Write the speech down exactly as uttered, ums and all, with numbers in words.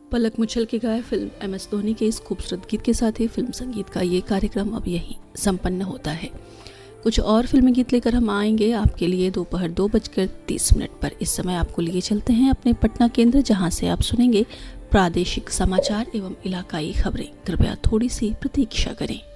पलक मुच्छल के गाए film M S Dhoni के इस खूबसूरत गीत के साथ ही फिल्म संगीत का ये कार्यक्रम अब यहीं संपन्न होता है। कुछ और फिल्मी गीत लेकर हम आएंगे आपके लिए दोपहर दो बजकर तीस मिनट पर। इस समय आपको लिए चलते हैं अपने पटना केंद्र, जहां से आप सुनेंगे प्रादेशिक समाचार एवं इलाकाई खबरें। कृपया थोड़ी सी प्रतीक्षा करें।